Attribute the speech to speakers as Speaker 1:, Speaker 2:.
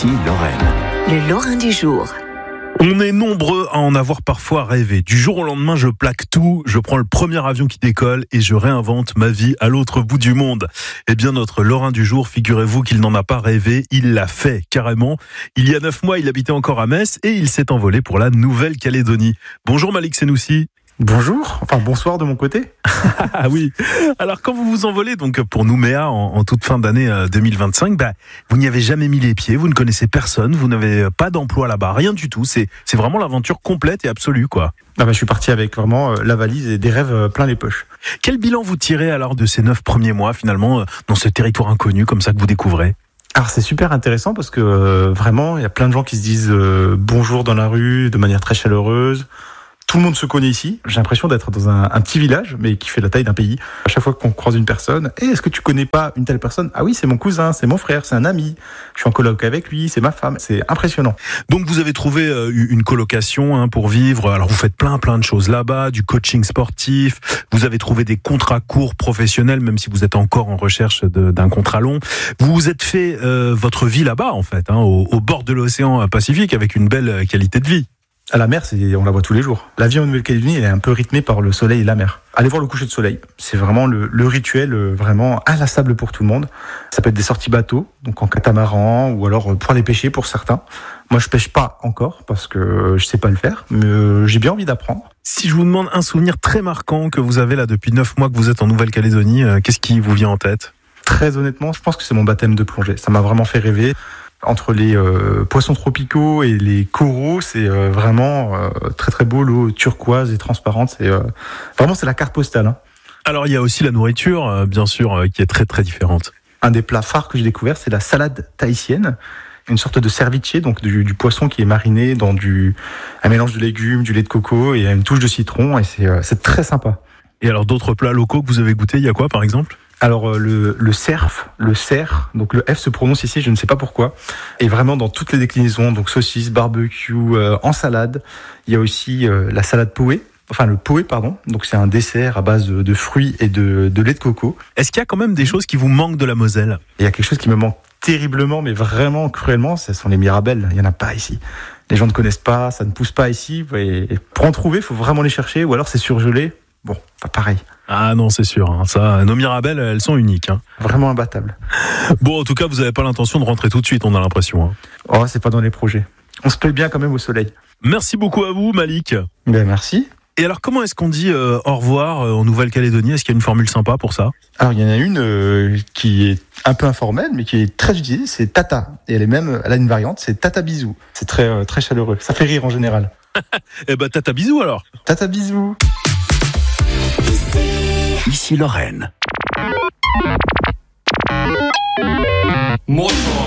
Speaker 1: Ici Lorraine.
Speaker 2: Le Lorrain du jour.
Speaker 3: On est nombreux à en avoir parfois rêvé. Du jour au lendemain, je plaque tout, je prends le premier avion qui décolle et je réinvente ma vie à l'autre bout du monde. Eh bien, notre Lorrain du jour, figurez-vous qu'il n'en a pas rêvé, il l'a fait carrément. Il y a 9 mois, il habitait encore à Metz et il s'est envolé pour la Nouvelle-Calédonie. Bonjour Malik Senoussi.
Speaker 4: Bonjour, enfin bonsoir de mon côté.
Speaker 3: Ah oui. Alors quand vous vous envolez donc pour Nouméa en toute fin d'année 2025, vous n'y avez jamais mis les pieds, vous ne connaissez personne, vous n'avez pas d'emploi là-bas, rien du tout. C'est vraiment l'aventure complète et absolue quoi.
Speaker 4: Je suis parti avec vraiment la valise et des rêves plein les poches.
Speaker 3: Quel bilan vous tirez alors de ces 9 premiers mois finalement dans ce territoire inconnu comme ça que vous découvrez ?
Speaker 4: Alors c'est super intéressant parce que vraiment il y a plein de gens qui se disent bonjour dans la rue de manière très chaleureuse. Tout le monde se connaît ici. J'ai l'impression d'être dans un petit village, mais qui fait la taille d'un pays. À chaque fois qu'on croise une personne, est-ce que tu connais pas une telle personne ? Ah oui, c'est mon cousin, c'est mon frère, c'est un ami. Je suis en coloc avec lui, c'est ma femme. C'est impressionnant.
Speaker 3: Donc vous avez trouvé une colocation pour vivre. Alors vous faites plein de choses là-bas, du coaching sportif. Vous avez trouvé des contrats courts professionnels, même si vous êtes encore en recherche d'un contrat long. Vous vous êtes fait votre vie là-bas en fait, au bord de l'océan Pacifique, avec une belle qualité de vie.
Speaker 4: À la mer, on la voit tous les jours. La vie en Nouvelle-Calédonie, elle est un peu rythmée par le soleil et la mer. Allez voir le coucher de soleil. C'est vraiment le rituel vraiment inlassable pour tout le monde. Ça peut être des sorties bateau, donc en catamaran, ou alors pour aller pêcher pour certains. Moi, je pêche pas encore parce que je sais pas le faire, mais j'ai bien envie d'apprendre.
Speaker 3: Si je vous demande un souvenir très marquant que vous avez là depuis 9 mois que vous êtes en Nouvelle-Calédonie, qu'est-ce qui vous vient en tête ?
Speaker 4: Très honnêtement, je pense que c'est mon baptême de plongée. Ça m'a vraiment fait rêver. Entre les poissons tropicaux et les coraux, c'est vraiment très très beau, l'eau turquoise et transparente. C'est la carte postale.
Speaker 3: Alors il y a aussi la nourriture, bien sûr, qui est très très différente.
Speaker 4: Un des plats phares que j'ai découvert, c'est la salade tahitienne, une sorte de ceviche, donc du poisson qui est mariné dans un mélange de légumes, du lait de coco et une touche de citron, et c'est très sympa.
Speaker 3: Et alors d'autres plats locaux que vous avez goûtés, il y a quoi par exemple ?
Speaker 4: Alors le cerf, donc le F se prononce ici, je ne sais pas pourquoi, et vraiment dans toutes les déclinaisons, donc saucisse, barbecue, en salade. Il y a aussi la salade poé, donc c'est un dessert à base de fruits et de lait de coco.
Speaker 3: Est-ce qu'il y a quand même des choses qui vous manquent de la Moselle ?
Speaker 4: Il y a quelque chose qui me manque terriblement, mais vraiment cruellement, ce sont les mirabelles. Il n'y en a pas ici. Les gens ne connaissent pas, ça ne pousse pas ici, et pour en trouver, il faut vraiment les chercher, ou alors c'est surgelé. Bon, pas pareil.
Speaker 3: Ah non, c'est sûr. Ça, nos mirabelles, elles sont uniques.
Speaker 4: Vraiment imbattables.
Speaker 3: Bon, en tout cas, vous n'avez pas l'intention de rentrer tout de suite, on a l'impression.
Speaker 4: Oh, c'est pas dans les projets. On se plaît bien quand même au soleil.
Speaker 3: Merci beaucoup à vous, Malik.
Speaker 4: Merci.
Speaker 3: Et alors, comment est-ce qu'on dit au revoir en Nouvelle-Calédonie ? Est-ce qu'il y a une formule sympa pour ça ?
Speaker 4: Alors, il y en a une qui est un peu informelle, mais qui est très utilisée, c'est tata. Et elle a une variante, c'est tata bisou. C'est très, très chaleureux. Ça fait rire en général.
Speaker 3: Eh tata bisou alors.
Speaker 4: Tata bisou.
Speaker 1: Ici Lorraine.
Speaker 5: Moto.